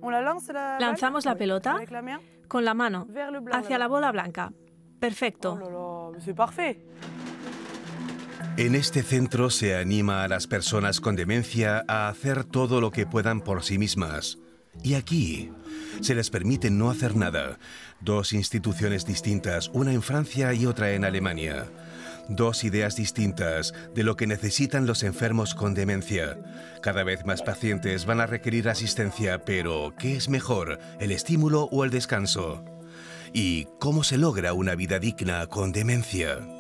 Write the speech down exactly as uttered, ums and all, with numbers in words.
Lanzamos la pelota con la mano hacia la bola blanca. Perfecto. En este centro se anima a las personas con demencia a hacer todo lo que puedan por sí mismas. Y aquí se les permite no hacer nada. Dos instituciones distintas, una en Francia y otra en Alemania. Dos ideas distintas de lo que necesitan los enfermos con demencia. Cada vez más pacientes van a requerir asistencia, pero ¿qué es mejor, el estímulo o el descanso? ¿Y cómo se logra una vida digna con demencia?